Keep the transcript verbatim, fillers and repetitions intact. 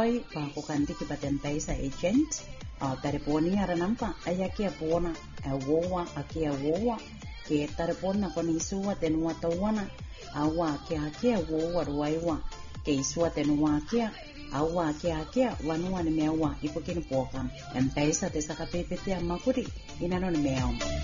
pa ko kanti ki paten paisa agent uh, tariponi ara nampa ayaki apona awowa aki awowa ke taripona koni suwa tenua tawana awa ke aki awowa ruaiwa ke isua tenua kia awa ke aki wanua ni mewa ipokini pokam mpaisa te sakapepetea makuri inano ni mewa